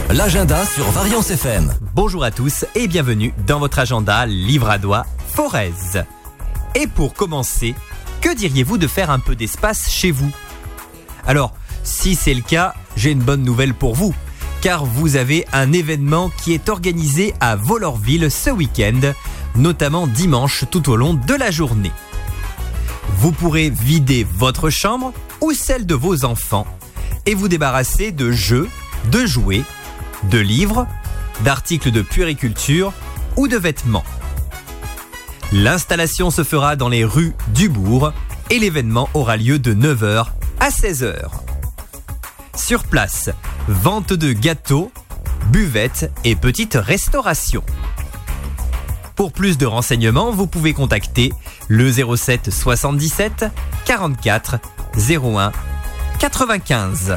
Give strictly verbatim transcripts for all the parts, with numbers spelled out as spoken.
L'agenda sur Variance F M. Bonjour à tous et bienvenue dans votre agenda Livradois Forez. Et pour commencer, que diriez-vous de faire un peu d'espace chez vous ? Alors, si c'est le cas, j'ai une bonne nouvelle pour vous, car vous avez un événement qui est organisé à Vollorville ce week-end, notamment dimanche tout au long de la journée. Vous pourrez vider votre chambre ou celle de vos enfants et vous débarrasser de jeux, de jouets, de livres, d'articles de puériculture ou de vêtements. L'installation se fera dans les rues du bourg et l'événement aura lieu de neuf heures à seize heures. Sur place, vente de gâteaux, buvettes et petite restauration. Pour plus de renseignements, vous pouvez contacter le zéro sept soixante-dix-sept quarante-quatre zéro un quatre-vingt-quinze.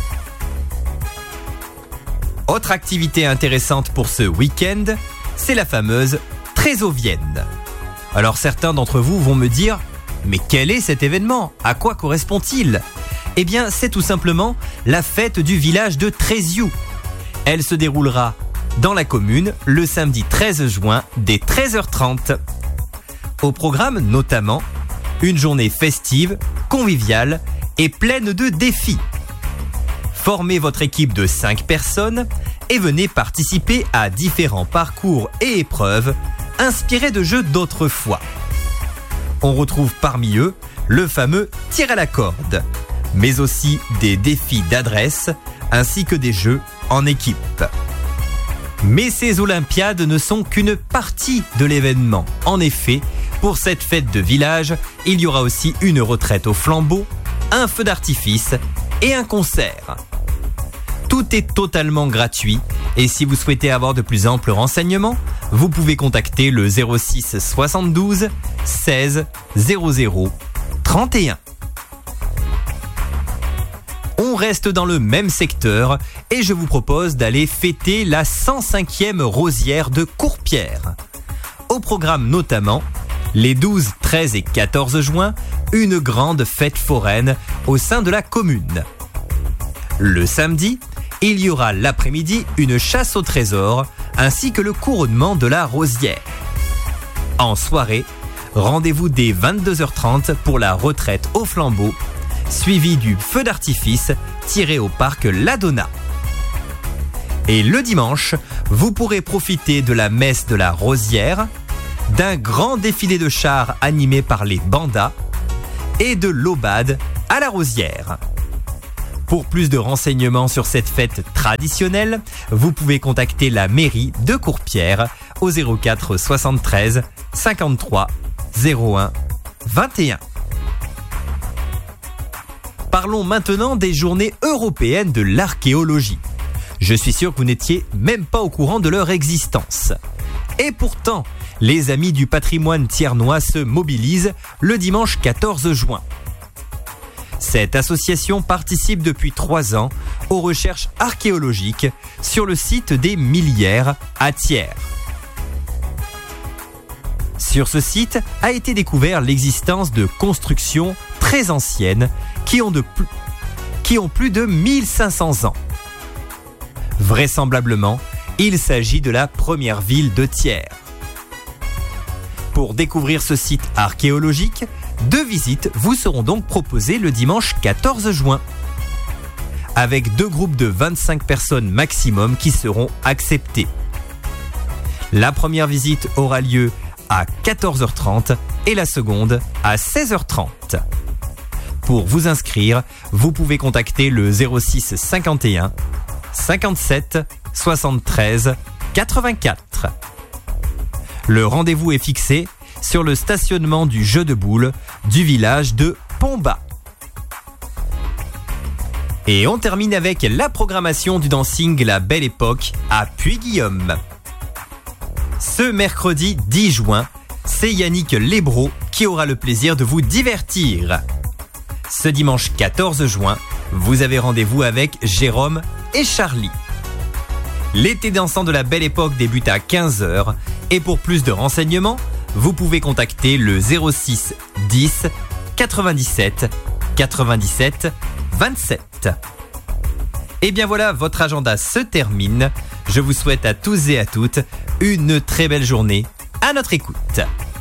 Autre activité intéressante pour ce week-end, c'est la fameuse Trésovienne. Alors certains d'entre vous vont me dire « Mais quel est cet événement ? À quoi correspond-il » Eh bien, c'est tout simplement la fête du village de Tréziou. Elle se déroulera dans la commune le samedi treize juin dès treize heures trente. Au programme notamment, une journée festive, conviviale et pleine de défis. Formez votre équipe de cinq personnes et venez participer à différents parcours et épreuves inspirés de jeux d'autrefois. On retrouve parmi eux le fameux tir à la corde, mais aussi des défis d'adresse ainsi que des jeux en équipe. Mais ces Olympiades ne sont qu'une partie de l'événement. En effet, pour cette fête de village, il y aura aussi une retraite au flambeau, un feu d'artifice et un concert. Tout est totalement gratuit et si vous souhaitez avoir de plus amples renseignements, vous pouvez contacter le zéro six soixante-douze seize zéro zéro trente et un. On reste dans le même secteur et je vous propose d'aller fêter la cent cinquième rosière de Courpierre. Au programme notamment, les douze, treize et quatorze juin, une grande fête foraine au sein de la commune. Le samedi, il y aura l'après-midi une chasse au trésor ainsi que le couronnement de la rosière. En soirée, rendez-vous dès vingt-deux heures trente pour la retraite au flambeau, suivi du feu d'artifice tiré au parc Ladonna. Et le dimanche, vous pourrez profiter de la messe de la rosière, d'un grand défilé de chars animé par les bandas et de l'aubade à la rosière. Pour plus de renseignements sur cette fête traditionnelle, vous pouvez contacter la mairie de Courpierre au zéro quatre soixante-treize cinquante-trois zéro un vingt et un. Parlons maintenant des journées européennes de l'archéologie. Je suis sûr que vous n'étiez même pas au courant de leur existence. Et pourtant, les amis du patrimoine thiernois se mobilisent le dimanche quatorze juin. Cette association participe depuis trois ans aux recherches archéologiques sur le site des Millières à Thiers. Sur ce site a été découvert l'existence de constructions très anciennes qui ont, de plus, qui ont plus de mille cinq cents ans. Vraisemblablement, il s'agit de la première ville de Thiers. Pour découvrir ce site archéologique, deux visites vous seront donc proposées le dimanche quatorze juin. Avec deux groupes de vingt-cinq personnes maximum qui seront acceptés. La première visite aura lieu à quatorze heures trente et la seconde à seize heures trente. Pour vous inscrire, vous pouvez contacter le zéro six cinquante et un cinquante-sept soixante-treize quatre-vingt-quatre. Le rendez-vous est fixé sur le stationnement du jeu de boules du village de Pontbas. Et on termine avec la programmation du dancing La Belle Époque à Puy-Guillaume. Ce mercredi dix juin, c'est Yannick Lébro qui aura le plaisir de vous divertir. Ce dimanche quatorze juin, vous avez rendez-vous avec Jérôme et Charlie. L'été dansant de La Belle Époque débute à quinze heures et pour plus de renseignements, vous pouvez contacter le zéro six dix quatre-vingt-dix-sept quatre-vingt-dix-sept vingt-sept. Et bien voilà, votre agenda se termine. Je vous souhaite à tous et à toutes une très belle journée à notre écoute.